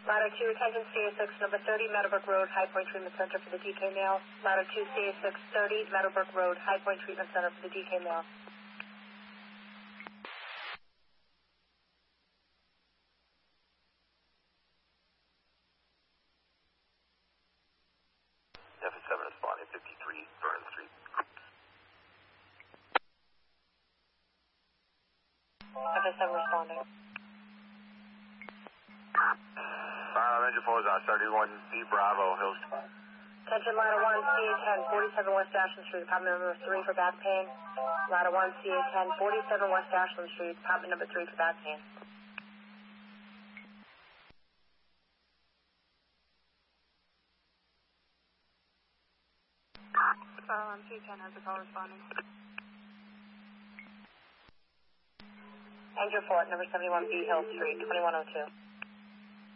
Ladder 2, attention CA6, number 30, Meadowbrook Road, High Point Treatment Center for the DK mail. Ladder 2, CA6, 30, Meadowbrook Road, High Point Treatment Center for the DK mail. F7 responding, 53 Vernon Street. F7 responding. Engine 4 is on 31B Bravo, Hills. Attention Ladder 1, CA10, 47 West Ashland Street, apartment number 3 for back pain. Ladder 1, CA10, 47 West Ashland Street, apartment number 3 for back pain. C10 has a call responding. Engine 4, number 71B Hill Street, 2102.